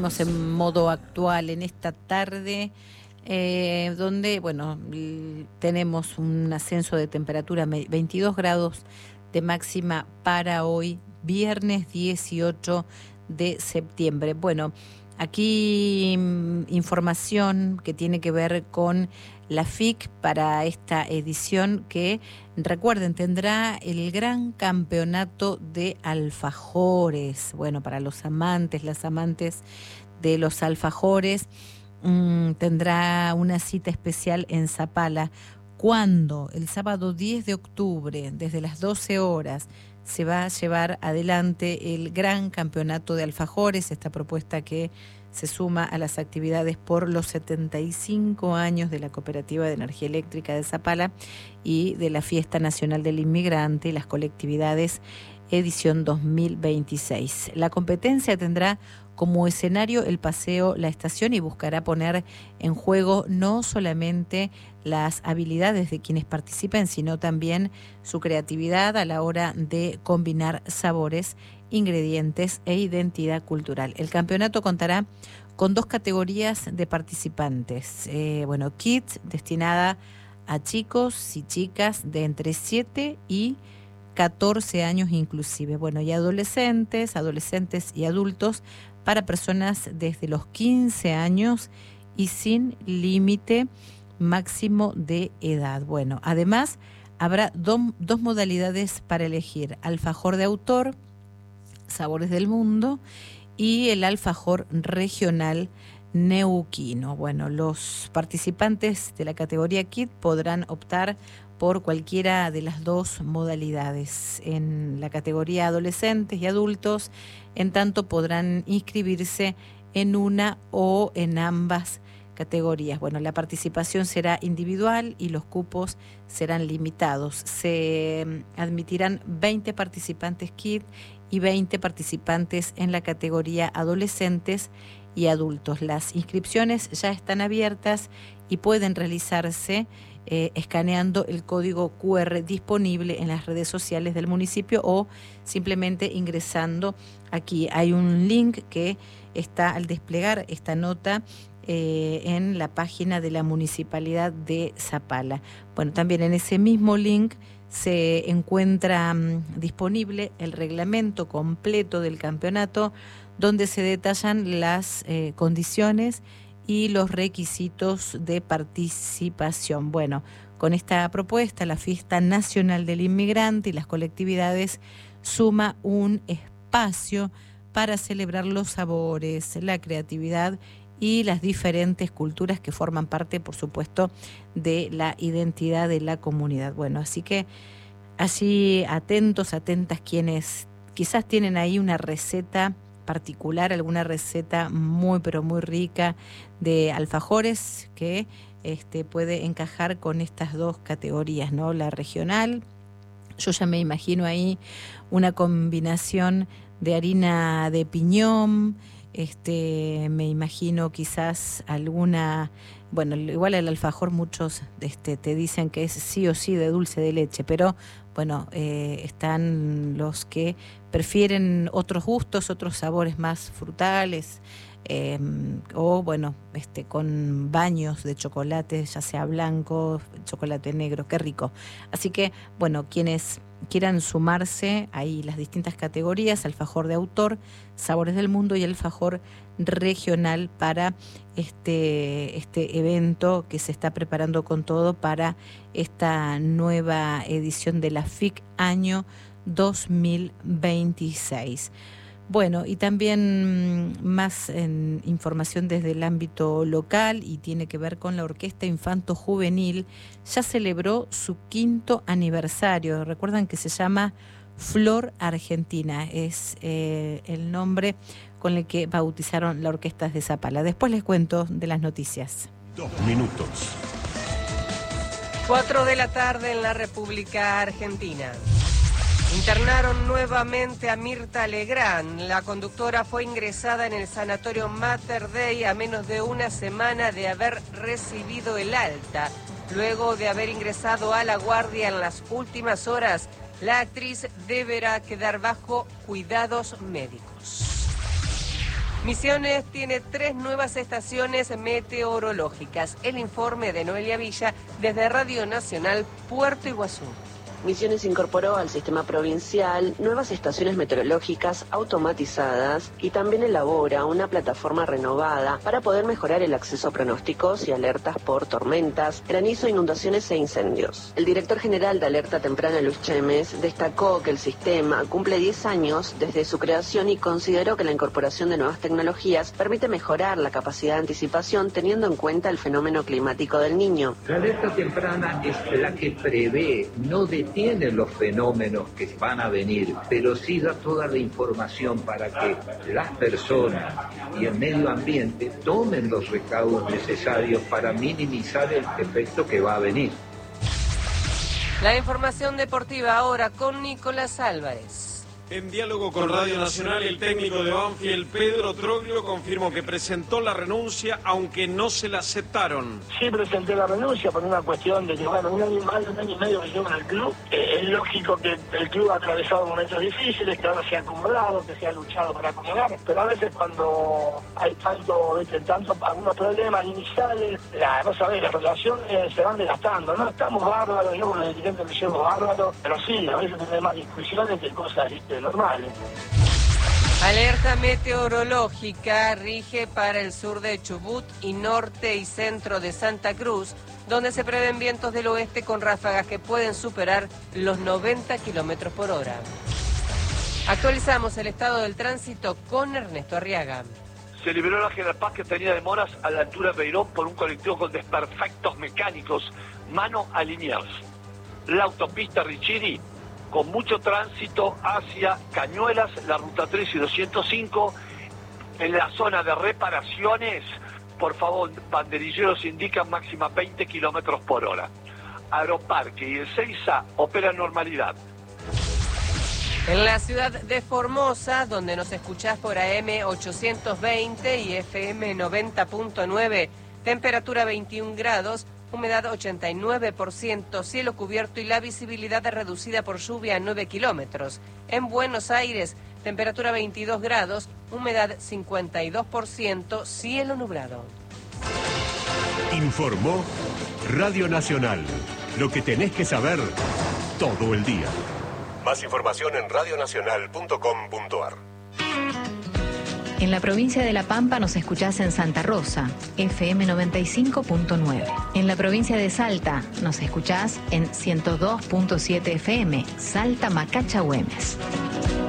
seguimos en modo actual en esta tarde, donde, bueno, tenemos un ascenso de temperatura, 22 grados de máxima para hoy, viernes 18 de septiembre. Bueno, aquí información que tiene que ver con la FIC para esta edición que, recuerden, tendrá el gran campeonato de alfajores. Bueno, para los amantes, las amantes de los alfajores, tendrá una cita especial en Zapala. Cuando el sábado 10 de octubre, desde las 12 horas, se va a llevar adelante el gran campeonato de alfajores, esta propuesta que se suma a las actividades por los 75 años de la Cooperativa de Energía Eléctrica de Zapala y de la Fiesta Nacional del Inmigrante y las colectividades edición 2026. La competencia tendrá como escenario el paseo La Estación y buscará poner en juego no solamente las habilidades de quienes participen, sino también su creatividad a la hora de combinar sabores, ingredientes e identidad cultural. El campeonato contará con 2 categorías de participantes. Kids, destinada a chicos y chicas de entre 7 y 14 años inclusive. Y adolescentes y adultos para personas desde los 15 años y sin límite máximo de edad. Además, habrá dos modalidades para elegir: alfajor de autor, sabores del mundo, y el alfajor regional neuquino. Los participantes de la categoría Kit podrán optar por cualquiera de las 2 modalidades. En la categoría adolescentes y adultos, en tanto, podrán inscribirse en una o en ambas categorías. La participación será individual y los cupos serán limitados. Se admitirán 20 participantes Kid y 20 participantes en la categoría adolescentes y adultos. Las inscripciones ya están abiertas y pueden realizarse escaneando el código QR disponible en las redes sociales del municipio o simplemente ingresando aquí. Hay un link que está al desplegar esta nota en la página de la Municipalidad de Zapala. También en ese mismo link se encuentra disponible el reglamento completo del campeonato, donde se detallan las condiciones y los requisitos de participación. Con esta propuesta, la Fiesta Nacional del Inmigrante y las colectividades suma un espacio para celebrar los sabores, la creatividad y las diferentes culturas que forman parte, por supuesto, de la identidad de la comunidad. Así que allí atentos, atentas quienes quizás tienen ahí una receta particular, alguna receta muy pero muy rica de alfajores que puede encajar con estas 2 categorías, ¿no? La regional, yo ya me imagino ahí una combinación de harina de piñón, me imagino quizás alguna, igual el alfajor muchos te dicen que es sí o sí de dulce de leche, pero están los que prefieren otros gustos, otros sabores más frutales, con baños de chocolate, ya sea blanco, chocolate negro, qué rico. Así que, quienes quieran sumarse ahí las distintas categorías, alfajor de autor, sabores del mundo y alfajor regional para este evento que se está preparando con todo para esta nueva edición de la FIC año 2026. Y también más información desde el ámbito local y tiene que ver con la Orquesta Infanto Juvenil. Ya celebró su 5º aniversario. Recuerdan que se llama Flor Argentina. Es el nombre con el que bautizaron la orquesta de Zapala. Después les cuento de las noticias. 2 minutos. 4 de la tarde en la República Argentina. Internaron nuevamente a Mirta Legrand. La conductora fue ingresada en el sanatorio Mater Dei a menos de una semana de haber recibido el alta. Luego de haber ingresado a la guardia en las últimas horas, la actriz deberá quedar bajo cuidados médicos. Misiones tiene 3 nuevas estaciones meteorológicas. El informe de Noelia Villa desde Radio Nacional Puerto Iguazú. Misiones incorporó al sistema provincial nuevas estaciones meteorológicas automatizadas y también elabora una plataforma renovada para poder mejorar el acceso a pronósticos y alertas por tormentas, granizo, inundaciones e incendios. El director general de Alerta Temprana, Luis Chemes, destacó que el sistema cumple 10 años desde su creación y consideró que la incorporación de nuevas tecnologías permite mejorar la capacidad de anticipación teniendo en cuenta el fenómeno climático del Niño. La alerta temprana es la que prevé, no detiene los fenómenos que van a venir, pero sí da toda la información para que las personas y el medio ambiente tomen los recaudos necesarios para minimizar el efecto que va a venir. La información deportiva ahora con Nicolás Álvarez. En diálogo con Radio Nacional, el técnico de Banfield, Pedro Troglio, confirmó que presentó la renuncia, aunque no se la aceptaron. Sí, presenté la renuncia por una cuestión de que, bueno, un año y medio que llevo en el club. Es lógico que el club ha atravesado momentos difíciles, que ahora se ha acomodado, que se ha luchado para acomodar, pero a veces cuando hay tanto algunos problemas iniciales, vos sabés, las relaciones se van desgastando, ¿no? Estamos bárbaros, yo con los dirigentes me llevo bárbaros, pero sí, a veces tenemos más discusiones que cosas, normales. Alerta meteorológica rige para el sur de Chubut y norte y centro de Santa Cruz, donde se prevén vientos del oeste con ráfagas que pueden superar los 90 kilómetros por hora. Actualizamos el estado del tránsito con Ernesto Arriaga. Se liberó la General Paz que tenía demoras a la altura de Beirón por un colectivo con desperfectos mecánicos, mano a Liniers. La autopista Richini con mucho tránsito hacia Cañuelas, la ruta 3 y 205, en la zona de reparaciones, por favor, banderilleros indican máxima 20 kilómetros por hora. Aeroparque y el Ezeiza operan normalidad. En la ciudad de Formosa, donde nos escuchás por AM 820 y FM 90.9, temperatura 21 grados, humedad 89%, cielo cubierto y la visibilidad reducida por lluvia a 9 kilómetros. En Buenos Aires, temperatura 22 grados, humedad 52%, cielo nublado. Informó Radio Nacional. Lo que tenés que saber todo el día. Más información en radionacional.com.ar. En la provincia de La Pampa nos escuchás en Santa Rosa, FM 95.9. En la provincia de Salta nos escuchás en 102.7 FM, Salta Macacha Güemes.